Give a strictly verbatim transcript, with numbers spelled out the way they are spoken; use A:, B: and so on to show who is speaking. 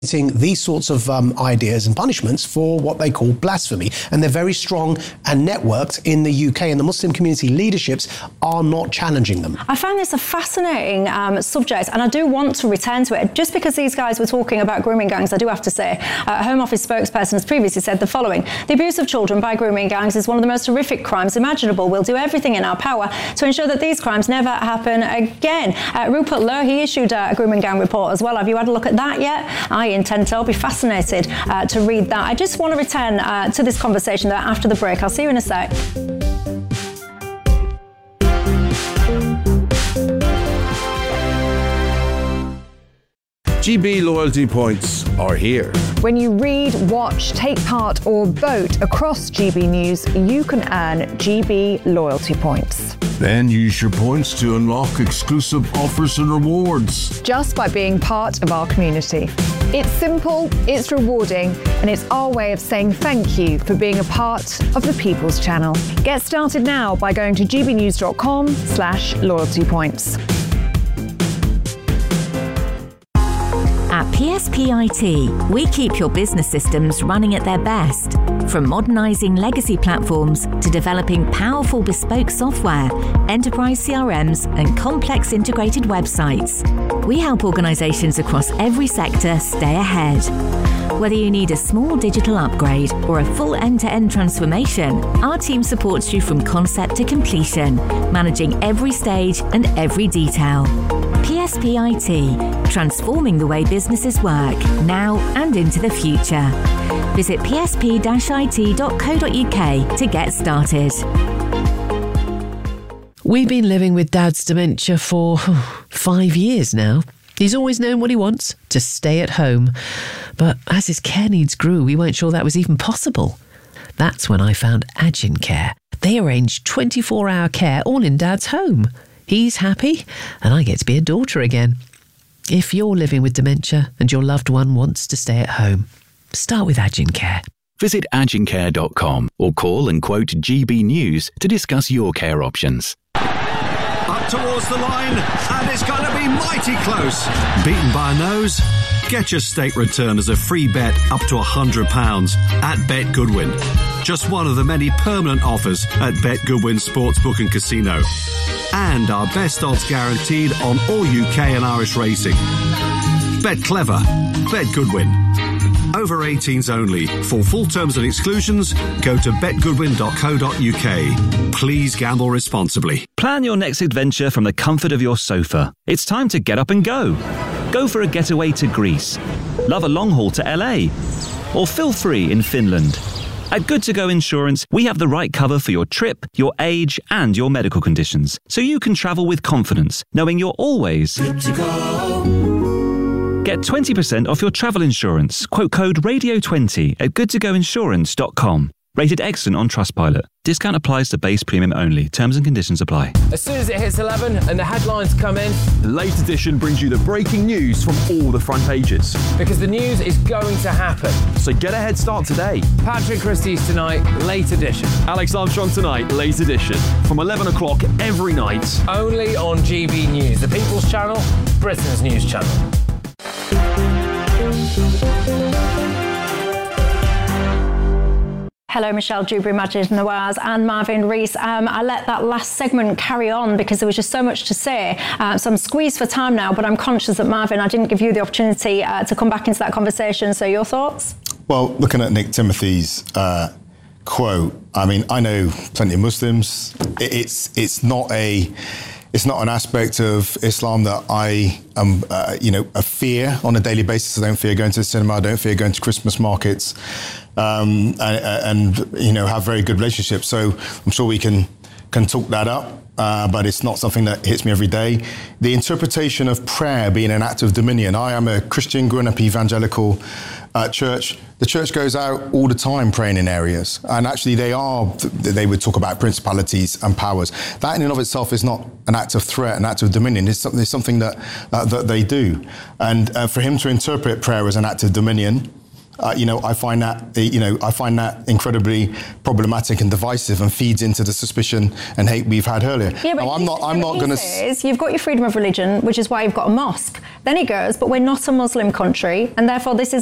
A: these sorts of um, ideas and punishments for what they call blasphemy. And they're very strong and networked in the U K, and the Muslim community leaderships are not challenging them.
B: I find this a fascinating um, subject, and I do want to return to it. Just because these guys were talking about grooming gangs, I do have to say, uh, Home Office spokesperson has previously said the following: the abuse of children by grooming gangs is one of the most horrific crimes imaginable. We'll do everything in our power to ensure that these crimes never happen again. Uh, Rupert Lowe, he issued a grooming gang report as well. Have you had a look at that yet? I intend to. I'll be fascinated uh, to read that. I just want to return uh, to this conversation though after the break. I'll see you in a sec.
C: G B loyalty points are here.
D: When you read, watch, take part or vote across G B News, you can earn G B loyalty points.
C: Then use your points to unlock exclusive offers and rewards.
D: Just by being part of our community. It's simple, it's rewarding, and it's our way of saying thank you for being a part of the People's Channel. Get started now by going to gbnews.com slash loyalty points.
E: At P S P I T, we keep your business systems running at their best. From modernising legacy platforms to developing powerful bespoke software, enterprise C R Ms and complex integrated websites, we help organisations across every sector stay ahead. Whether you need a small digital upgrade or a full end-to-end transformation, our team supports you from concept to completion, managing every stage and every detail. P S P I T, transforming the way businesses work, now and into the future. Visit p s p dash i t dot co dot u k to get started.
F: We've been living with Dad's dementia for five years now. He's always known what he wants, to stay at home. But as his care needs grew, we weren't sure that was even possible. That's when I found Agin Care. They arrange twenty-four hour care all in Dad's home. He's happy, and I get to be a daughter again. If you're living with dementia and your loved one wants to stay at home, start with Agin Care.
G: Visit agin care dot com or call and quote G B News to discuss your care options.
H: Up towards the line, and it's going to be mighty close. Beaten by a nose? Get your stake return as a free bet up to one hundred pounds at Bet Goodwin. Just one of the many permanent offers at Bet Goodwin Sportsbook and Casino. And our best odds guaranteed on all U K and Irish racing. Bet clever. Bet Goodwin. Over eighteens only. For full terms and exclusions, go to bet goodwin dot co dot u k. Please gamble responsibly.
I: Plan your next adventure from the comfort of your sofa. It's time to get up and go. Go for a getaway to Greece. Love a long haul to L A. Or feel free in Finland. At Good To Go Insurance, we have the right cover for your trip, your age, and your medical conditions, so you can travel with confidence, knowing you're always good to go. Get twenty percent off your travel insurance. Quote code radio twenty at good to go insurance dot com. Rated excellent on Trustpilot. Discount applies to base premium only. Terms and conditions apply.
J: As soon as it hits eleven and the headlines come in,
K: the Late Edition brings you the breaking news from all the front pages.
J: Because the news is going to happen.
K: So get a head start today.
J: Patrick Christie's tonight, Late Edition.
K: Alex Armstrong tonight, Late Edition. From eleven o'clock every night.
J: Only on G B News, the People's Channel, Britain's news channel.
B: Hello, Michelle Dewberry, Majid Nawaz and Marvin Rees. Um, I let that last segment carry on because there was just so much to say. Uh, so I'm squeezed for time now, but I'm conscious that, Marvin, I didn't give you the opportunity uh, to come back into that conversation. So your thoughts?
L: Well, looking at Nick Timothy's uh, quote, I mean, I know plenty of Muslims. It, it's it's not a... It's not an aspect of Islam that I am, uh, you know, a fear on a daily basis. I don't fear going to the cinema. I don't fear going to Christmas markets, um, and, and you know, have very good relationships. So I'm sure we can can talk that up, uh, but it's not something that hits me every day. The interpretation of prayer being an act of dominion. I am a Christian, growing up evangelical uh, church. The church goes out all the time praying in areas, and actually they are, they would talk about principalities and powers. That in and of itself is not an act of threat, an act of dominion. It's something, it's something that, uh, that they do. And uh, for him to interpret prayer as an act of dominion, uh, you know, I find that, you know, I find that incredibly problematic and divisive and feeds into the suspicion and hate we've had earlier.
B: Yeah, but
L: now, I'm not, I'm not going
B: to... You've got your freedom of religion, which is why you've got a mosque. Then he goes, but we're not a Muslim country, and therefore this is